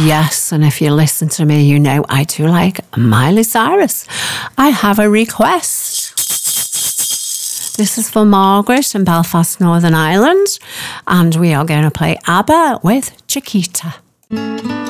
Yes, and if you listen to me, you know I do like Miley Cyrus. I have a request. This is for Margaret in Belfast, Northern Ireland, and we are going to play ABBA with Chiquita.